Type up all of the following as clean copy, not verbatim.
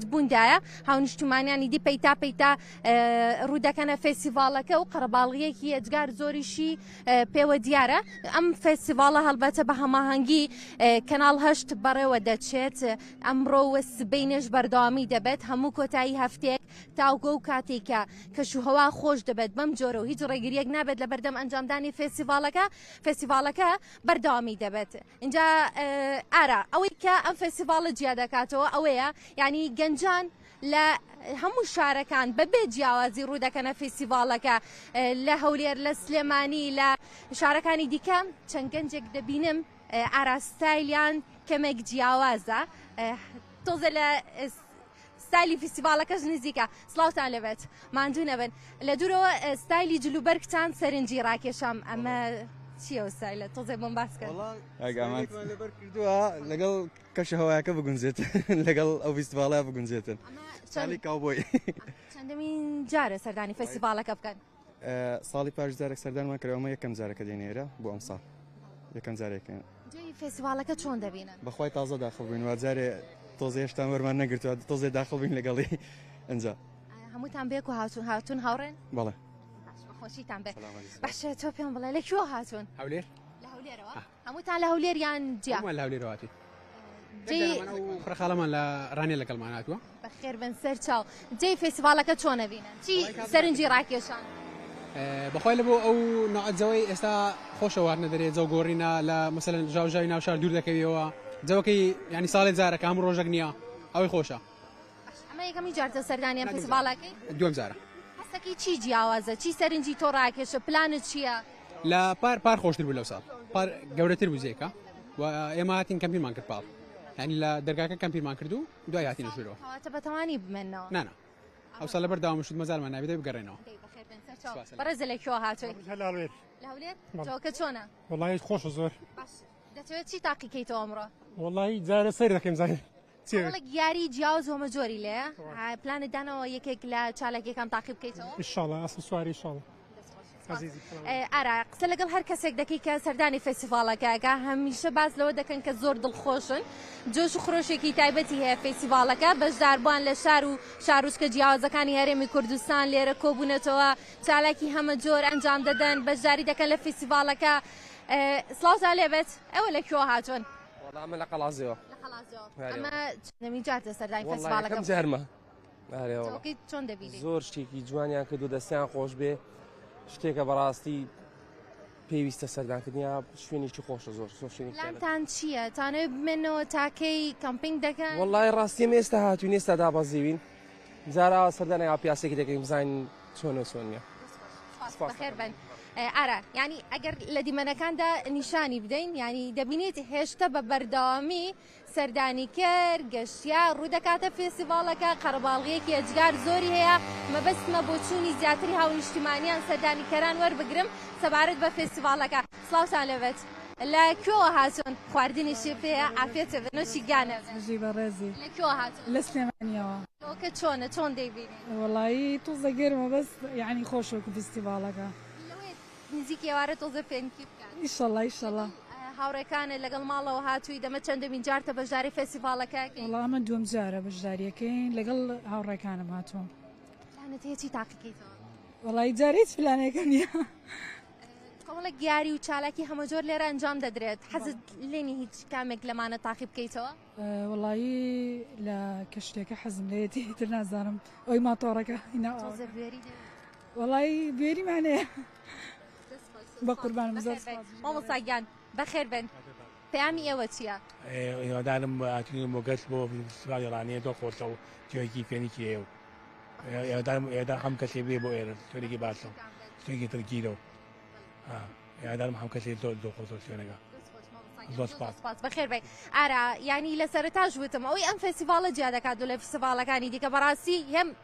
بووندایە هاونیشتمانیانی دی پەیتا پەیتا ڕوودەکەنە فێستیڤالەکە و قەرەباڵغیەکی ئەجگار زۆریشی پێوە دیارە ئەم فێستیڤالە هەڵبەتە بە هەماهەنگی کەناڵ هەشت بەڕێوە دەچێت ئەمڕۆ وە سبەینش بەردەوامی دەبێت هەموو کۆتایی هەفتێک تاوگە و کاتێکە کەشوهەوا خۆش دەبێت بەم جۆرە و هیچ ڕێگریەک نابێت لە بەردەم ئەنجامدانی فێستیڤالەکە بەردەوامی دەبێت اینجا ئارا ئەوەی کە ئەم فێستیڤالە جیا دەکاتەوە ئەوەیە یعنی گەنجان لە هەموو شارەکان بەبێ جیاوازی ڕوودەکەنە فێستیڤالەکە لە هەولێر لە سلێمانی لە شارەکانی دیکە چەند گەنجێک دەبینم ئاراستایلیان کەمێک جیاوازە تۆزە لە ستایلی فێستیڤالەکەش نزیکە سڵاوتان لەبێت ماندوو نەبن لە دوورەوە ستایلی جلوبەرگتان سەرنجی ڕاکێشام ئەمە چیە ستایلە تۆزێ بۆم باس کرد لەبەر کردووە لەگەڵ کەشە هەوایەکە بگونجێت لەگەڵ ئەو فێستیڤالە بگونجێتن ساڵی کاوبۆی چەندەمین جارە سەردانی فێستیڤالەکە بکەن ساڵی پاش جارێک سەردانمان کردەوە یەکەم جارەکە دێنێرە بۆ ئەم ساڵ یەکەم جارێکەکەن جێی فێستیڤالەکە چۆن دەبینن بەخوای تازە داخڵ بووین وارجارێ تۆزێ هێشتا وەرمان نەگرتووە تۆزێ داخڵ بووین لەگەڵی ئەنجا هەمووتان بێک و هاتوون هاوڕێن بەڵێ خۆشیتان بێت باشە تۆ پێم بڵێ لە کوێ هاتوون هەولێر لە هەولێرەوە هەمووتان لە هەولێر یان جیا لە هەولێرەوەتی خەڵەمان لە ڕانێ لەگەڵمان هاتووە بەخێر بن سەر چاو جێی فێستیڤالەکە چۆن نەبینن چی سەرنجی ڕاکێشان بەخۆی لە بۆ ئەو نەعەجەوەی ئێستا خۆشەوارنە دەرێت جەو گۆڕینە لە مەسەلەن ژاوژاوی ناوشار دوور دەکەویەوە جەوەکەی ینی ساڵێک جارەکە هەموو ڕۆژێک نییە ئەوەی خۆشە ئەمە یەکەمی جارتە سەردانی ئەم فێستیڤالەکەی دووەم جارە هەستەکەی چی جیاوازە چی سەرنجی تۆ ڕاکێشە پلانت چییە لە پار خۆشتر بوو لەو ساڵ پار گەورەتر بوو زێکە و ئێمە هاتین کەمپیرمان کرد پاڵ ینی لە دەرگاکە کەمپیرمان کرد و دوای هاتینە ژوورەوە کەواتە بەتەوانی بمێنەوە نانا ئەو ساڵ لەبەر داوامشت مەزارمان نابێت بگەڕێنەوە بەڕێزە لە کوێ هاتووی لە هەولێر جەوەکە چۆنە وەڵی خۆشە زۆر دەتەوێت چی تاقیکەیتەوە ئەمڕۆ وەڵی جارە سەیر دەکەم زانێ وڵک یاری جیاواز زۆمە جۆری لێ پلانت دانەوە یەکێک لە چالاکیەکان تاقی بکەیتەوە ئینشاڵڵا ئەسڵ سواری ئینشاڵڵا ئارا قسە لەگەڵ هەر کەسێک دەکەی کە سەردانی فێستیڤالەکەگە هەمیشە باس لەوە دەکەن کە زۆر دڵخۆشن جۆش و خڕۆشێکی تایبەتی هەیە فێستیڤالەکە بەشداربووان لە شار و شارۆچکە جیاوازەکانی هەرێمی کوردستان لێرە کۆبوونەتەوە چالاکی هەمە جۆر ئەنجام دەدەن بەشداری دەکەن لە فێستیڤالەکە سڵاوتان لێبێت ئەوە لە کوێ هاتوون ئەمە لە قەڵازیەوە ئەمە چەندەمین جارتە سەردانی فێستیڤالەکە جارمە چۆن دەبینی زۆر شتێکی جوانیان کرد و دەستیان خۆش بێ شتێکە بەڕاستی پێویستە سەردانکردنیا شوێنێکی خۆشە زۆر پلانتان چییە تانەوێت بمێنەوە تاکەی کەمپینگ دەکەن وەڵای ڕاستیم ئێستا هاتوین ئێستا دابەزیوین جارا سەردانی پیاسێکی دەکەین بزانین چۆنە چۆنیە بەخێر بن ئارا ینی ئەگەر لە دیمەنەکاندا نیشانی بدەین ینی دەبینێت هێشتا بە بەردەوامی سەردانیکەر گەشتیا ڕوودەکاتە فێستیڤالەکە قەرەباڵغیەکی ئەجگار زۆری هەیە مەبەستمە بۆ چوونی زیاتری هاونیشتیمانیان سەردانیکەران وەربگرم سەبارەت بە فێستیڤالەکە سڵاوتان لەبێت لە کوێوە هاتوون خواردنی شێپەیە ئافرێتە بنۆشی گانە بەڕێزی لە کوێوە هاتوون لە سلێمانیەوە ئەوکە چۆنە چۆن دەیبینی وەڵایی تووزە گەرمە بەس یعنی خۆشەوەکو فێستیڤالەکە نزیک ێوارە تۆزە پێنکی بکات ئیشەڵڵا ئیشەڵڵا هاوڕێکانە لەگەڵ ماڵەوە هاتووی دەمە چەندەمین جارتە بەشداری فێستیڤالەکە وەڵا ئەمە دووەم جارە بەشداریەکەین لەگەڵ هاوڕێکانم هاتووە پلانت هەیە چی تاقیکەیتەوە وەڵای جارە هیچ پلانێکە نییە کۆمەڵە گیاری و چالاکی هەمە جۆر لێرە ئەنجام دەدرێت حەزت لێنی هیچ کامێک لەمانە تاقی بکەیتەوە وەڵایی لە کەشتێکە حەزم لێتی تر نازانم ئەوی ماتۆڕەکە وەڵایی بێریمانەیە بە قوربان مامۆستاگیان بەخێر بن پەیامی ئێوە چییە؟ هیوادارم هاتوونی بۆ گەشت بۆ فێستیڤالی ڕانیە دۆ خۆشە و جۆیەکی فێنێکی هەیە و ئێوەدارم هەم کەسێ بێ بۆ ئێرە شتێکی باشە و شتێکی ترکیرە و هیوادارم هەم کەسێ دۆ خۆشە شوێنەکە زۆر سپاس بەخێر بێ ئارا ینی لە سەرەتا ژوتم ئەوەی ئەم فێستیڤالە جیا دەکات و لە فێستیڤالەکانی دیکە بەڕاستی هەم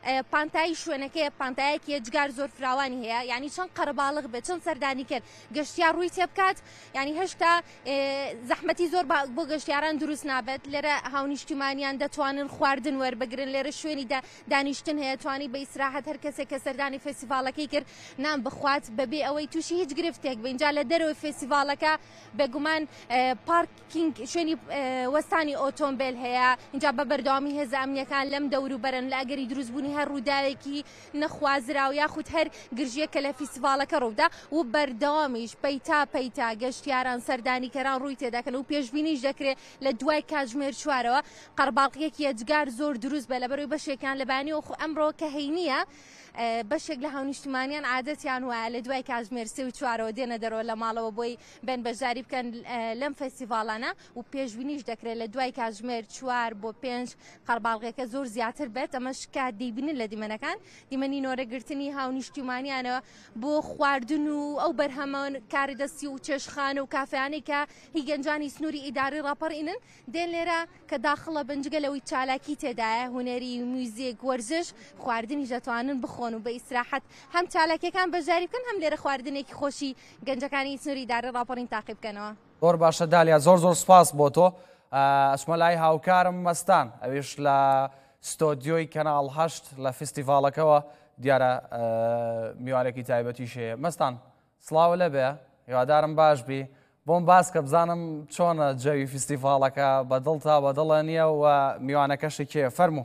پانتایی شوێنەکەی پانتایەکی جگار زۆر فراوانی هەیە یعنی چەند قەرەباڵغ بێت چەند سەردانی کرد گەشتیار ڕووی تێ بکات ینی هێشتا زەحمەتی زۆر بۆ گەشتیاران دروست نابێت لێرە هاونیشتیمانیان دەتوانن خواردن وەربگرن لێرە شوێنی دانیشتن هەیە توانی بە ئیسراحەت هەر کەسێک کە سەردانی فێستیڤالەکەی کرد نان بخوات بەبێ ئەوەی تووشی هیچ گرفتێک بە اینجا لە دەرەوەی فێستیڤالەکە بێگومان پارکینگ شوێنی وەستانی ئۆتۆمبیل هەیە اینجا بە بەردەوامی هێزە ئەمنیەکان لەم دەوروبەرن لە ئەگەری دروستبوونی هەر ڕووداوێکی نەخوازراو یاخود هەر گرژیەکە لە فێستیڤالەکە ڕوودا و بەردەوامیش پەیتا گەشتیاران سەردانیکەران ڕووی تێدەکەن و پێشبینیش دەکرێت لە دوای کاتژمێر 4ەوە قەرباڵغیەکی یەجگار زۆر دروست بە لەبەرەوەی بەشێکیان لەبانی و ئەمڕۆ کە هەینیە بەشێک لە هاونیشتمانیان عادەتیان وایە لە دوای کاتژمێر 3 و 4ەوە دێنە دەرەوە لە ماڵەوە بۆی بن بەشداری بکەن لەم فێستیڤالانە و پێشبینیش دەکرێت لە دوای کاتژمێر 4 بۆ 5 قەرباڵغیەکە زۆر زیاتر بێت ئەمەش کات دەیبینن لە دیمەنەکان دیمەنی نۆرەگرتنی هاونیشتیمانیانەوە بۆ خواردن و ئەو بەرهەمان کاری دەستی و چێشخانە و کافیانی کە هی گەنجانی سنووری ئیداری ڕاپەڕئینن دێن لێرە کە داخڵە بنجگەلەوەی چالاکی تێدایە هوەری موزیک وەرزش خواردنی دەتوانن بخۆن و بە ئیسراحەت هەم چالاکیەکان بەژاری بکەن هەم لێرە خواردنێکی خۆشی گەنجەکانی سنووری ئیداری ڕاپەڕین تاقی بکەنەوە زۆر باشە دالیا زۆر سپاس بۆ تۆ ئەچمە لای هاوکارم مەستان ئەویش لە ستۆدیۆی کەناڵ 8 لە فستیڤالەکەەوە دیارە میوارێکی تایبەتیش هەیە مەستان سڵاو لەبێ هیوادارم باش بی بۆم باس کە بزانم چۆنە جەوی فستیڤالەکە بەدڵ تا بەدڵە نییە و میوانەکەشی کێ فەرموو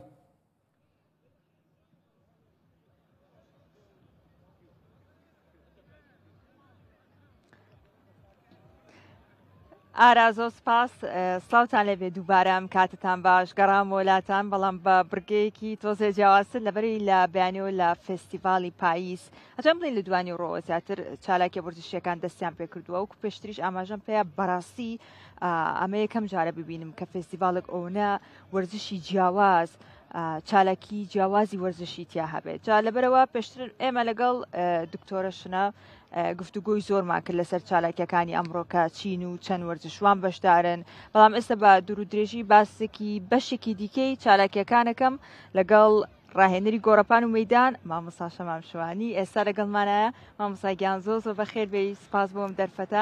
ئارازۆ سپاس سڵاوتان لەبێ دووبارەم کاتتان باش گەڕام وڵاتان بەڵام بە بڕگەیەکی تۆزێ جیاوازتر لەبەری لە بەیانەوە لە فێستیڤاڵی پاییس ئەجام بڵین لە دوانی ڕۆوە زیاتر چالاکی ورزشیەکان دەستیان پێ کردووە و پێشتریش ئاماژەم پێە بەڕاستی ئەمە یەکەم جارە ببینم کە فێستیڤالێک ئەوەنە ورزشی جیاواز چالاکی جیاوازی ورزشی تیا هەبێت جا لەبەرەوە پێشتر ئێمە لەگەڵ دکتۆرە شنە گفتوگۆی زۆرمان کرد لەسەر چالاکیەکانی ئەمڕۆکە چین و چەند وەرزشوان بەشدارن بەڵام ئێستا بە دوور و درێژی باسێکی بەشێکی دیکەی چالاکیەکانەکەم لەگەڵ ڕاهێنەری گۆڕەپان و مەیدان مامۆستا شەمام شوانی ئێستا لەگەڵمانایە مامۆستا گیان زۆر بەخێر بێ سپاس بۆم دەرفەتە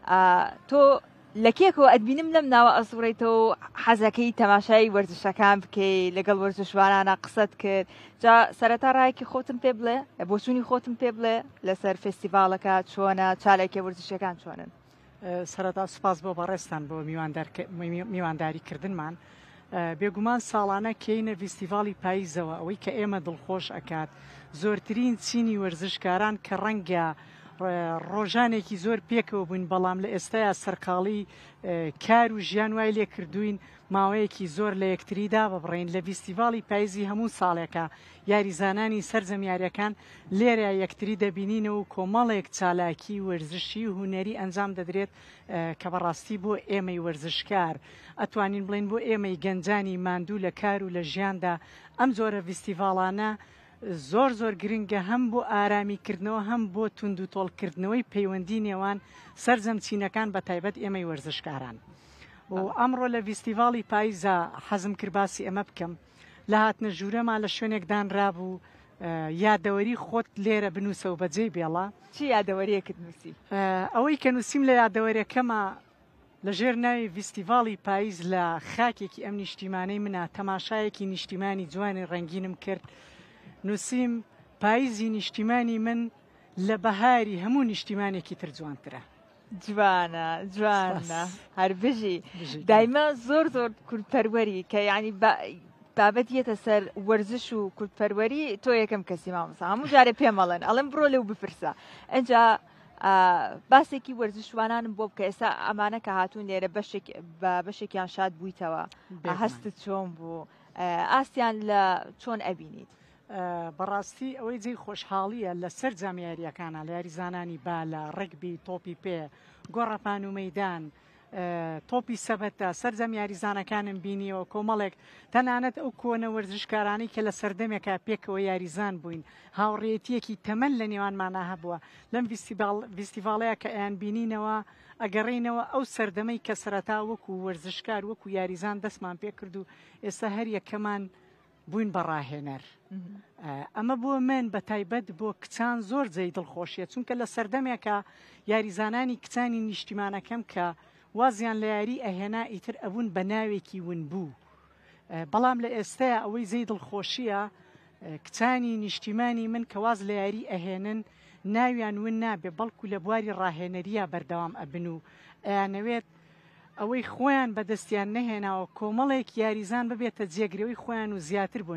تۆ لە کێکەوە ئەدبینم لەم ناوە ئەسوڕێتەوە حەزەکەی تەماشای وەرزشەکان بکەی لەگەڵ وەرزشوانانە قسەت کرد جا سەرەتا ڕایەکی خۆتم پێ بڵێ بۆچوونی خۆتم پێ بڵێ لەسەر فێستیڤالەکە چۆنە چالاکی وەرزشەکان چۆنن سەرەتا سوپاس بۆ بەڕێستان بۆ میوانداریکردنمان بێگومان ساڵانە کەینە فێستیڤاڵی پاییزەوە ئەوەی کە ئێمە دڵخۆش ئەکات زۆرترین چینی وەرزشکاران کە ڕەنگە ڕۆژانێکی زۆر پێکەوە بووین بەڵام لە ئێستایا سەرقاڵی کار و ژیان وای لێ کردوین ماوەیەکی زۆر لە یەکتریدا ببڕین لە فێستیڤاڵی پاییزی هەموو ساڵێکە یاریزانانی سەرزەمیاریەکان لێرە یەکتری دەبینینەوە و کۆمەڵێک چالاکی وەرزشی و هوەری ئەنجام دەدرێت کە بەڕاستی بۆ ئێمەی وەرزشکار ئەتوانین بڵین بۆ ئێمەی گەنجانی ماندوو لە کار و لە ژیاندا ئەم جۆرە فێستیڤاڵانە زۆر گرنگە هەم بۆ ئارامیکردنەوە هەم بۆ تونند و تۆڵکردنەوەی پەیوەندی نێوان سەرجەم چینەکان بە تایبەت ئێمەی وەرزشکاران و ئەمڕۆ لە فێستیڤاڵی پاییزە حەزم کرد باسی ئەمە بکەم لە هاتنە ژوورەمان لە شوێنێکدان رابوو یادەوەری خۆت لێرە بنووسە و بەجێ بێڵە چی یادەوەریەکت نووسی ئەوەی کە نووسیم لە یادەوەریەکەمە لەژێر ناوی فێستیڤاڵی پاییز لە خاکێکی ئەم نیشتیمانەی منە تەماشایەکی نیشتیمانی جوانی ڕەنگینم کرد نووسیم پاییزی نیشتیمانی من لە بەهاری هەموو نیشتیمانێکی تر جوانترە جوانە هەر بژی دایما زۆر کورتپەروەری کە یعنی بابەت یەتە سەر وەرزش و کورتپەروەری تۆ یەکەم کەسی مامۆستا هەموو جارێ پێمەڵێن ئەڵێم بڕۆ لەو بپرسە ئەنجا باسێکی وەرزشوانانم بۆ بکە ئێستا ئەمانە کە هاتوون لێرە بەشێکیان شاد بوویتەوە هەستت چۆن بوو ئاستیان لە چۆن ئەبینیت بەڕاستی ئەوەی جێی خۆشحاڵیە لە سەر جامیاریەکانە لە یاریزانانی بالە ڕگبی تۆپی پێ گۆڕەپان و مەیدان تۆپی سەبەتە سەرجەم یاریزانەکانم بینیەوە کۆمەڵێک تەنانەت ئەو کۆنە وەرزشکارانی کە لە سەردەمێکە پێکەوە یاریزان بووین هاوڕێتیەکی تەمەن لە نێوانمانە هەبووە لەم فێستیڤاڵەیە کە ئەیان بینینەوە ئەگەڕینەوە ئەو سەردەمەی کە سەرەتا وەکو وەرزشکار وەکو یاریزان دەستمان پێ کرد و ئێستا هەر یەکەمان بووین بە ڕاهێنەر ئەمە بۆ من بە تایبەت بۆ کچان زۆر جێی دڵخۆشیە چونکە لە سەردەمێکە یاریزانانی کچانی نیشتیمانەکەم کە وازیان لە یاری ئەهێنا ئیتر ئەبوون بە ناوێکی ون بوو بەڵام لە ئێستاە ئەوەی زەی دڵخۆشیە کچانی نیشتیمانی من کە واز لە یاری ئەهێنن ناویان ون نابێ بەڵکو لە بواری ڕاهێنەریە بەردەوام ئەبن و ئەیانەوێت ئەوەی خۆیان بەدەستیان نەهێناوە کۆمەڵێک یاریزان ببێتە جێگرەوەی خۆیان و زیاتر بۆ